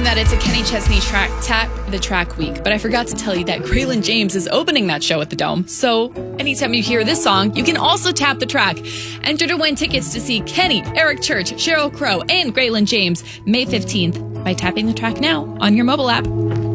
that it's a Kenny Chesney Tap the Track week, but I forgot to tell you that Graylin James is opening that show at the Dome. So anytime you hear this song, you can also tap the track. Enter to win tickets to see Kenny, Eric Church, Sheryl Crow, and Graylin James May 15th by tapping the track now on your mobile app.